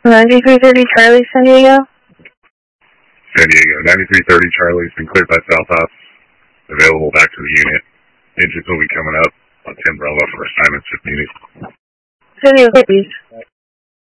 9330 Charlie, San Diego. San Diego, 9330 Charlie's been cleared by South Ops. Available back to the unit. Engines will be coming up on 10 Bravo for assignments if needed. San Diego, please.